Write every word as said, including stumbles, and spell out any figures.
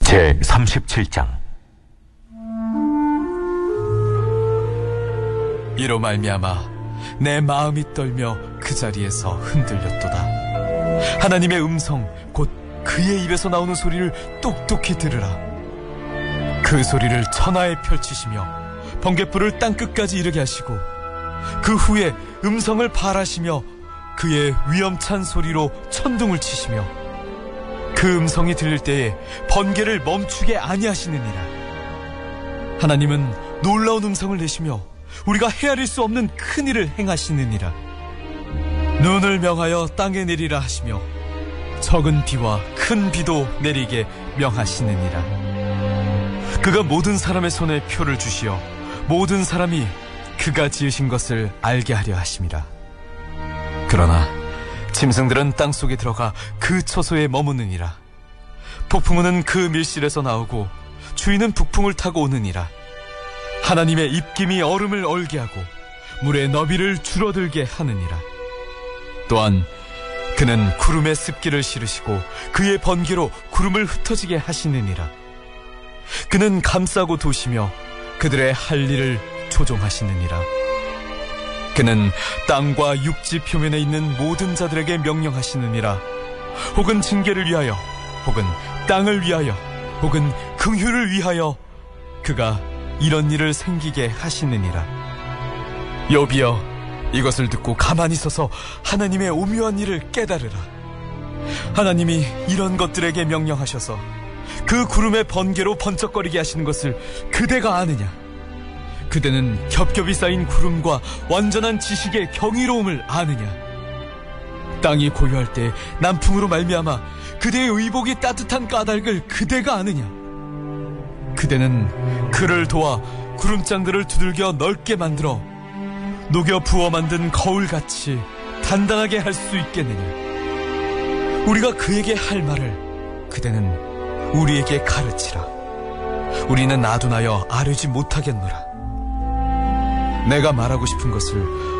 제삼십칠 장. 이로 말미암아 내 마음이 떨며 그 자리에서 흔들렸도다. 하나님의 음성 곧 그의 입에서 나오는 소리를 똑똑히 들으라. 그 소리를 천하에 펼치시며 번갯불을 땅끝까지 이르게 하시고 그 후에 음성을 발하시며 그의 위엄찬 소리로 천둥을 치시며 그 음성이 들릴 때에 번개를 멈추게 아니하시느니라. 하나님은 놀라운 음성을 내시며 우리가 헤아릴 수 없는 큰 일을 행하시느니라. 눈을 명하여 땅에 내리라 하시며 적은 비와 큰 비도 내리게 명하시느니라. 그가 모든 사람의 손에 표를 주시어 모든 사람이 그가 지으신 것을 알게 하려 하심이라. 그러나 짐승들은 땅속에 들어가 그 처소에 머무느니라. 폭풍우는 그 밀실에서 나오고 주인은 북풍을 타고 오느니라. 하나님의 입김이 얼음을 얼게 하고 물의 너비를 줄어들게 하느니라. 또한 그는 구름에 습기를 실으시고 그의 번개로 구름을 흩어지게 하시느니라. 그는 감싸고 도시며 그들의 할 일을 조종하시느니라. 그는 땅과 육지 표면에 있는 모든 자들에게 명령하시느니라. 혹은 징계를 위하여, 혹은 땅을 위하여, 혹은 긍휼을 위하여 그가 이런 일을 생기게 하시느니라. 여비여, 이것을 듣고 가만히 서서 하나님의 오묘한 일을 깨달으라. 하나님이 이런 것들에게 명령하셔서 그 구름의 번개로 번쩍거리게 하시는 것을 그대가 아느냐? 그대는 겹겹이 쌓인 구름과 완전한 지식의 경이로움을 아느냐? 땅이 고요할 때 남풍으로 말미암아 그대의 의복이 따뜻한 까닭을 그대가 아느냐? 그대는 그를 도와 구름장들을 두들겨 넓게 만들어 녹여 부어 만든 거울같이 단단하게 할 수 있겠느냐? 우리가 그에게 할 말을 그대는 우리에게 가르치라. 우리는 아둔하여 아뢰지 못하겠노라. 내가 말하고 싶은 것을